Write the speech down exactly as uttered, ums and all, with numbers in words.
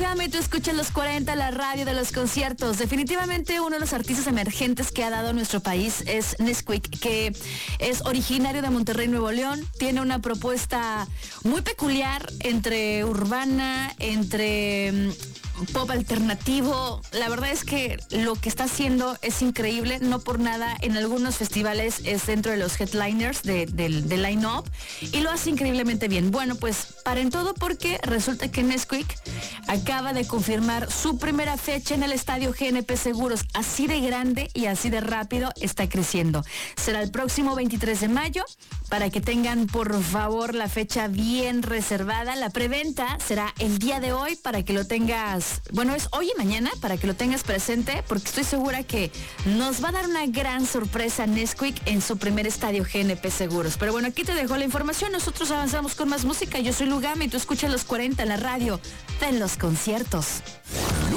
Lugame, tú escuchas los cuarenta, la radio de los conciertos. Definitivamente uno de los artistas emergentes que ha dado nuestro país es Nesquik, que es originario de Monterrey, Nuevo León. Tiene una propuesta muy peculiar entre urbana, entre pop alternativo. La verdad es que lo que está haciendo es increíble. No por nada en algunos festivales es dentro de los headliners de, de, de line-up y lo hace increíblemente bien. Bueno, pues paren todo porque resulta que Nesquik acaba de confirmar su primera fecha en el estadio G N P Seguros. Así de grande y así de rápido está creciendo. Será el próximo veintitrés de mayo, para que tengan por favor la fecha bien reservada. La preventa será el día de hoy para que lo tengas, bueno, es hoy y mañana para que lo tengas presente, porque estoy segura que nos va a dar una gran sorpresa Nesquik en su primer estadio G N P Seguros. Pero bueno, aquí te dejo la información. Nosotros avanzamos con más música. Yo soy Lugame y tú escuchas los cuarenta en la radio de los conciertos.